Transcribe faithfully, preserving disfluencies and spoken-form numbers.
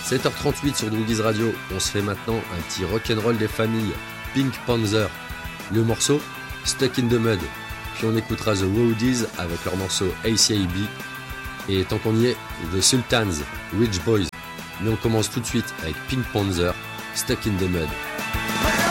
sept heures trente-huit sur Droogies Radio, on se fait maintenant un petit rock'n'roll des familles, Pink Panther, le morceau Stuck in the Mud, puis on écoutera The Roadies avec leur morceau A C A B, et tant qu'on y est, The Sultans, Rich Boys, mais on commence tout de suite avec Pink Panther, Stuck in the Mud.